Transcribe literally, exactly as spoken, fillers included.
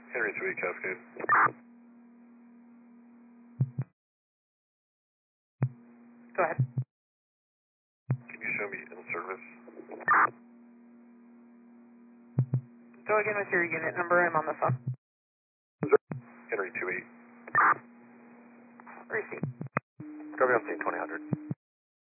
Henry two eight Cascade. Go ahead. Can you show me in service? Go again with your unit number. I'm on the phone. Henry two eight. Receive. Copy on scene twenty hundred.